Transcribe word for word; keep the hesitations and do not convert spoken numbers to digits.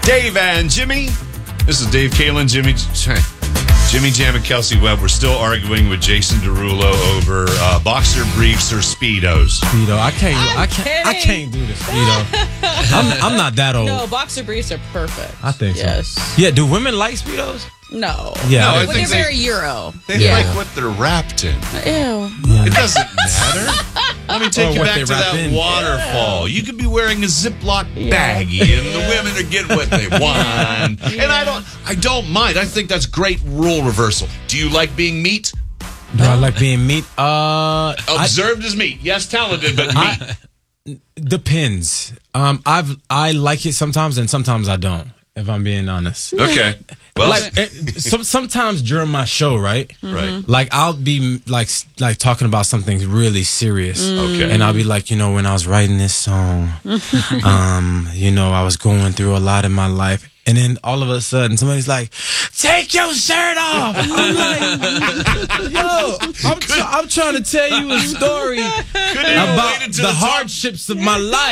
Dave and Jimmy. This is Dave Kalen, Jimmy, Jimmy Jam, and Kelsey Webb. We're still arguing with Jason Derulo over uh, boxer briefs or Speedos. Speedo, I can't. I'm I can't. kidding. I can't do the Speedo. I'm, I'm not that old. No, boxer briefs are perfect. I think yes. so. Yeah. Do women like Speedos? No. Yeah. No, I Well, think they're they- very Euro. They yeah. like what they're wrapped in. Ew. It doesn't matter. Let me take Or you what back they to wrap that in. waterfall. You could be wearing a Ziploc baggie, and the women are getting what they want. And I don't, I don't mind. I think that's great rule reversal. Do you like being meat? Do I like being meat? Uh, Observed as meat. Yes, talented, but meat. I, depends. Um, I've I like it sometimes, and sometimes I don't. If I'm being honest. Okay. Well, Like it, some, sometimes during my show, right? right. Like I'll be like like talking about something really serious. Okay. And I'll be like, you know, when I was writing this song, um, you know, I was going through a lot in my life. And then all of a sudden, somebody's like, "Take your shirt off." I'm like, "Yo, I'm, tr- I'm trying to tell you a story Couldn't even about wait until the it's on- hardships of my life."